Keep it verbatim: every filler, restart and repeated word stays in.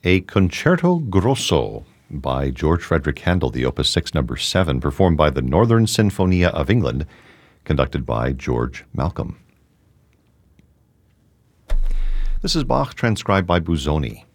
a Concerto Grosso by George Frederick Handel, the Opus six, number seven, performed by the Northern Sinfonia of England, conducted by George Malcolm. This is Bach transcribed by Busoni.